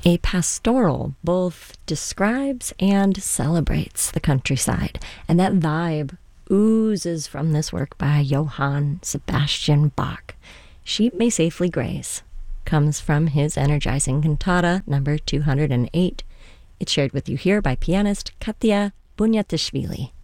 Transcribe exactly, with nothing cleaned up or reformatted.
A pastoral both describes and celebrates the countryside, and that vibe oozes from this work by Johann Sebastian Bach. Sheep May Safely Graze comes from his energizing cantata number two hundred eight. It's shared with you here by pianist Katya Bunyatishvili.